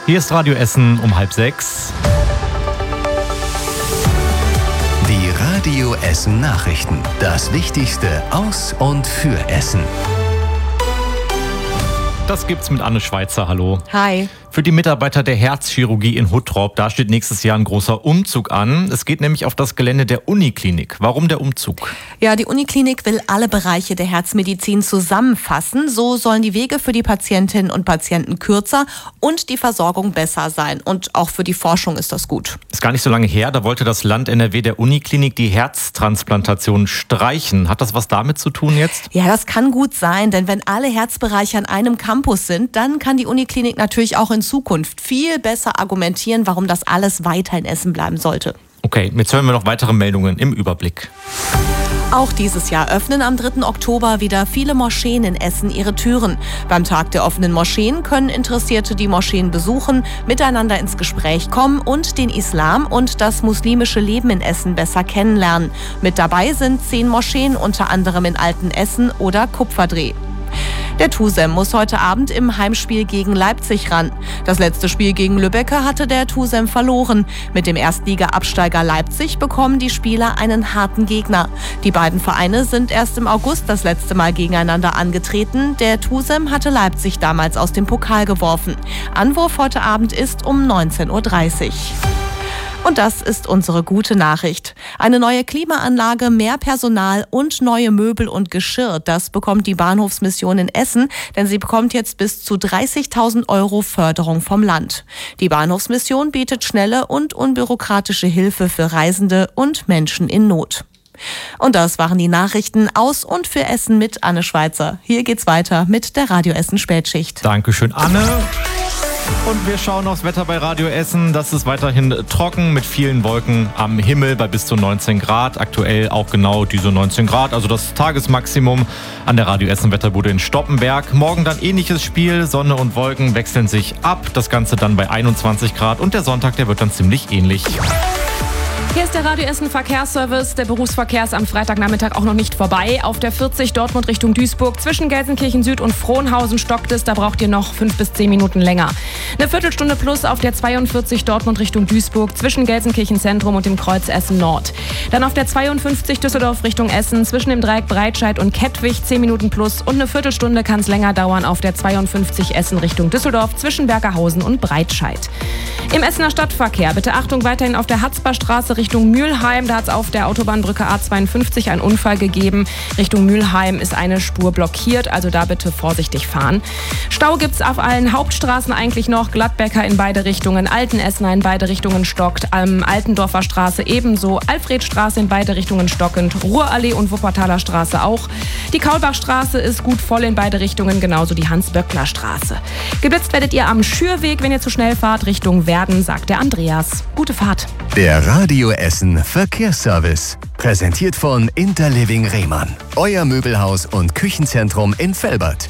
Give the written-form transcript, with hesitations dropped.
Hier ist Radio Essen um 5:30. Die Radio Essen Nachrichten. Das Wichtigste aus und für Essen. Das gibt's mit Anne Schweizer. Hallo. Hi. Für die Mitarbeiter der Herzchirurgie in Huttrop, da steht nächstes Jahr ein großer Umzug an. Es geht nämlich auf das Gelände der Uniklinik. Warum der Umzug? Ja, die Uniklinik will alle Bereiche der Herzmedizin zusammenfassen. So sollen die Wege für die Patientinnen und Patienten kürzer und die Versorgung besser sein. Und auch für die Forschung ist das gut. Ist gar nicht so lange her, da wollte das Land NRW der Uniklinik die Herztransplantation streichen. Hat das was damit zu tun jetzt? Ja, das kann gut sein, denn wenn alle Herzbereiche an einem Campus sind, dann kann die Uniklinik natürlich auch in Zukunft viel besser argumentieren, warum das alles weiter in Essen bleiben sollte. Okay, jetzt hören wir noch weitere Meldungen im Überblick. Auch dieses Jahr öffnen am 3. Oktober wieder viele Moscheen in Essen ihre Türen. Beim Tag der offenen Moscheen können Interessierte die Moscheen besuchen, miteinander ins Gespräch kommen und den Islam und das muslimische Leben in Essen besser kennenlernen. Mit dabei sind 10 Moscheen, unter anderem in Altenessen oder Kupferdreh. Der TuSem muss heute Abend im Heimspiel gegen Leipzig ran. Das letzte Spiel gegen Lübbecke hatte der TuSem verloren. Mit dem Erstliga-Absteiger Leipzig bekommen die Spieler einen harten Gegner. Die beiden Vereine sind erst im August das letzte Mal gegeneinander angetreten. Der TuSem hatte Leipzig damals aus dem Pokal geworfen. Anwurf heute Abend ist um 19:30 Uhr. Und das ist unsere gute Nachricht. Eine neue Klimaanlage, mehr Personal und neue Möbel und Geschirr. Das bekommt die Bahnhofsmission in Essen, denn sie bekommt jetzt bis zu 30.000 € Förderung vom Land. Die Bahnhofsmission bietet schnelle und unbürokratische Hilfe für Reisende und Menschen in Not. Und das waren die Nachrichten aus und für Essen mit Anne Schweizer. Hier geht's weiter mit der Radio Essen Spätschicht. Dankeschön, Anne. Und wir schauen aufs Wetter bei Radio Essen. Das ist weiterhin trocken mit vielen Wolken am Himmel bei bis zu 19 Grad. Aktuell auch genau diese 19 Grad, also das Tagesmaximum an der Radio Essen Wetterbude in Stoppenberg. Morgen dann ähnliches Spiel. Sonne und Wolken wechseln sich ab. Das Ganze dann bei 21 Grad. Und der Sonntag, der wird dann ziemlich ähnlich. Hier ist der Radio Essen Verkehrsservice. Der Berufsverkehr ist am Freitagnachmittag auch noch nicht vorbei. Auf der 40 Dortmund Richtung Duisburg zwischen Gelsenkirchen Süd und Frohnhausen stockt es. Da braucht ihr noch 5 bis 10 Minuten länger. Eine Viertelstunde plus auf der 42 Dortmund Richtung Duisburg zwischen Gelsenkirchen Zentrum und dem Kreuz Essen Nord. Dann auf der 52 Düsseldorf Richtung Essen zwischen dem Dreieck Breitscheid und Kettwig 10 Minuten plus. Und eine Viertelstunde kann es länger dauern auf der 52 Essen Richtung Düsseldorf zwischen Bergerhausen und Breitscheid. Im Essener Stadtverkehr bitte Achtung weiterhin auf der Hatzbarstraße Richtung Mülheim. Da hat es auf der Autobahnbrücke A52 einen Unfall gegeben. Richtung Mülheim ist eine Spur blockiert, also da bitte vorsichtig fahren. Stau gibt's auf allen Hauptstraßen eigentlich noch. Gladbecker in beide Richtungen, Altenessener in beide Richtungen stockt, Altendorfer Straße ebenso, Alfredstraße in beide Richtungen stockend, Ruhrallee und Wuppertaler Straße auch. Die Kaulbachstraße ist gut voll in beide Richtungen, genauso die Hans-Böckler-Straße. Geblitzt werdet ihr am Schürweg, wenn ihr zu schnell fahrt, Richtung Werden, sagt der Andreas. Gute Fahrt. Der Radio Essen Verkehrsservice. Präsentiert von Interliving Rehmann. Euer Möbelhaus und Küchenzentrum in Velbert.